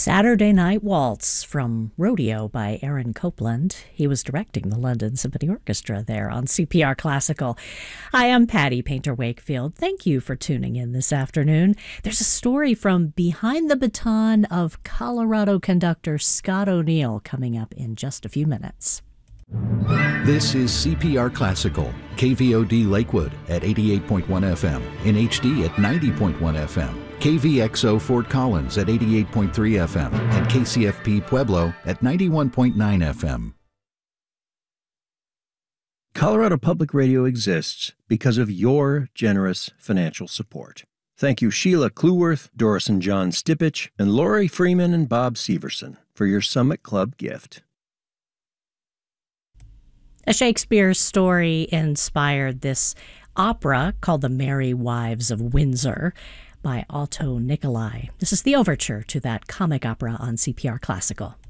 Saturday Night Waltz from Rodeo by Aaron Copland. He was directing the London Symphony Orchestra there on CPR Classical. I am Patty Painter Wakefield. Thank you for tuning in this afternoon. There's a story from behind the baton of Colorado conductor Scott O'Neill coming up in just a few minutes. This is CPR Classical, KVOD Lakewood at 88.1 FM, in HD at 90.1 FM, KVXO Fort Collins at 88.3 FM, and KCFP Pueblo at 91.9 FM. Colorado Public Radio exists because of your generous financial support. Thank you Sheila Cluworth, Doris and John Stipich, and Lori Freeman and Bob Severson for your Summit Club gift. A Shakespeare story inspired this opera called The Merry Wives of Windsor by Otto Nicolai. This is the overture to that comic opera on CPR Classical.